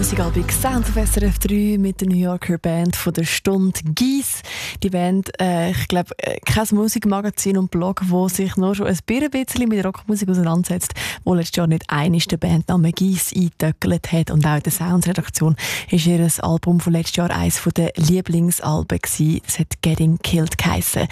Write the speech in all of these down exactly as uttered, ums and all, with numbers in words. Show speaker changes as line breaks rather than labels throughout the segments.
Musikalbum Sounds auf S R F drei mit der New Yorker Band von der Stunde Gies. Die Band, äh, ich glaube, kein Musikmagazin und Blog, wo sich nur schon ein bisschen mit Rockmusik auseinandersetzt, wo letztes Jahr nicht einisch der Bandname Gies eingetöckelt hat. Und auch in der Sounds-Redaktion ist ihr Album von letztes Jahr eines der Lieblingsalben gewesen. Es hat Getting Killed geheissen.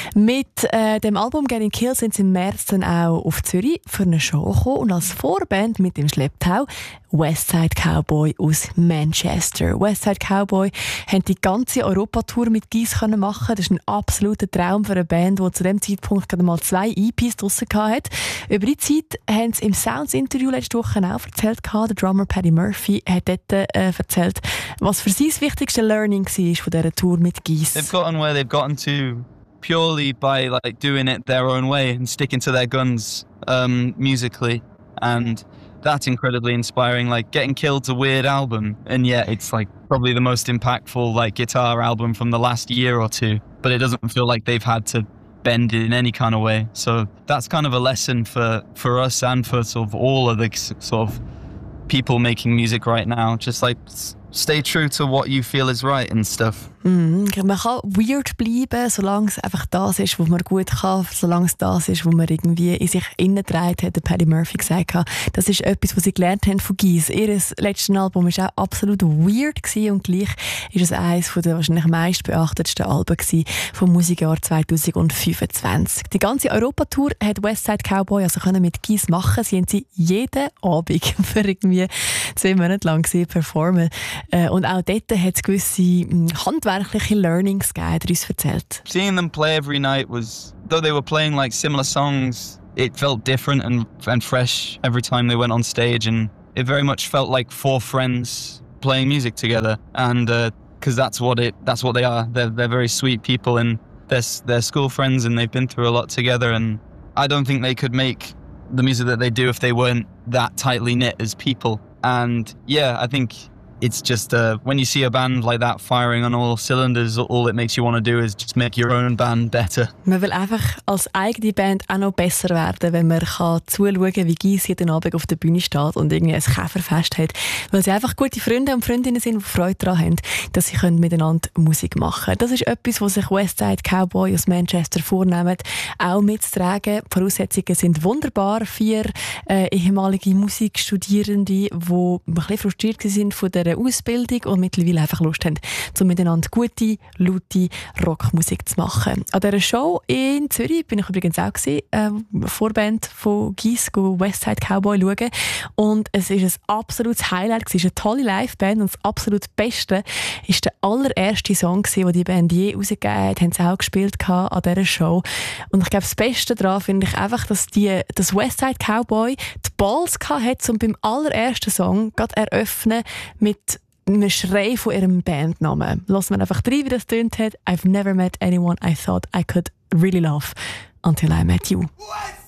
Mit äh, dem Album Getting Killed sind sie im März dann auch auf Zürich für eine Show gekommen und als Vorband mit dem Schlepptau Westside Cowboy aus Manchester. Westside Cowboy haben die ganze Europatour mit Gies machen. Das ist ein absoluter Traum für eine Band, die zu dem Zeitpunkt gerade mal zwei E Ps draussen hatte. Über die Zeit haben sie im Sounds-Interview letzte Woche auch erzählt. Der Drummer Paddy Murphy hat dort äh, erzählt, was für sie das wichtigste Learning war von dieser Tour mit Gies.
They've gotten where they've gotten to purely by like doing it their own way and sticking to their guns um, musically, and that's incredibly inspiring. Like Getting Killed's a weird album, and yet it's like probably the most impactful like guitar album from the last year or two, but it doesn't feel like they've had to bend it in any kind of way. So that's kind of a lesson for for us and for sort of all of the sort of people making music right now. Just like stay true to what you feel is right and stuff.
Mm, man kann weird bleiben, solange es einfach das ist, was man gut kann, solange es das ist, was man irgendwie in sich innenträgt, hat der Paddy Murphy gesagt. Das ist etwas, was sie gelernt haben von Gies. Ihr letztes Album war auch absolut weird gewesen und gleich ist es eines der wahrscheinlich meist beachtetsten Alben vom Musikjahr zwanzig fünfundzwanzig. Die ganze Europatour hat Westside Cowboy also können mit Gies machen. Sie haben sie jeden Abend für irgendwie zwei Monate lang performen. Und auch dort hat es gewisse Handwerker learnings gegeben, uns erzählt.
Seeing them play every night was, though they were playing like similar songs, it felt different and and fresh every time they went on stage, and it very much felt like four friends playing music together. And because uh, that's what it, that's what they are. They're they're very sweet people, and they're they're school friends, and they've been through a lot together. And I don't think they could make the music that they do if they weren't that tightly knit as people. And yeah, I think it's just uh, when you see a band like that firing on all cylinders, all it makes you want to do is just make your own band better.
Man will einfach als eigene Band auch noch besser werden, wenn man kann zuschauen kann, wie Gies jeden Abend auf der Bühne steht und irgendwie ein Käferfest hat. Weil sie einfach gute Freunde und Freundinnen sind, die Freude daran haben, dass sie miteinander Musik machen können. Das ist etwas, was sich Westside Cowboy aus Manchester vornehmen, auch mitzutragen. Die Voraussetzungen sind wunderbar. Vier äh, ehemalige Musikstudierende, die ein bisschen frustriert waren von der Ausbildung und mittlerweile einfach Lust haben, um miteinander gute, laute Rockmusik zu machen. An dieser Show in Zürich bin ich übrigens auch gewesen, äh, Vorband von Gies, Westside Cowboy schauen. Und es ist ein absolutes Highlight, es ist eine tolle Liveband und das absolut Beste ist der allererste Song, den die Band je rausgegeben hat, haben sie auch gespielt an dieser Show. Und ich glaube, das Beste daran finde ich einfach, dass die, das Westside Cowboy die Balls hatte, um beim allerersten Song gerade eröffnen mit einem Schrei von ihrem Bandnamen. Lass man einfach rein, wie das tönt hat. I've never met anyone I thought I could really love until I met you.
What?